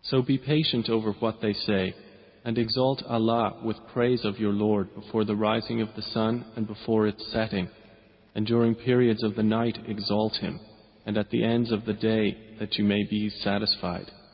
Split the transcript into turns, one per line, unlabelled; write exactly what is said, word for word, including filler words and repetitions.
So be patient over what they say, and exalt Allah with praise of your Lord before the rising of the sun and before its setting, and during periods of the night exalt Him, and at the ends of the day, that you may be satisfied.